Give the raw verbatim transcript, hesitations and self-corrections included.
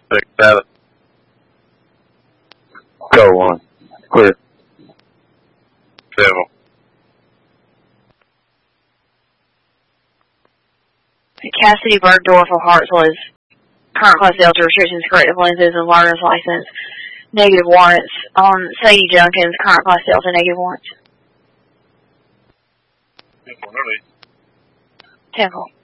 Six, seven. Go one. Clear. Seven. Cassidy Bergdorf of Hartsville is current class Delta restrictions, corrective lenses, and learner's license. Negative warrants. On Sadie Junkins, current class Delta, negative warrants. Ten four. Ten four.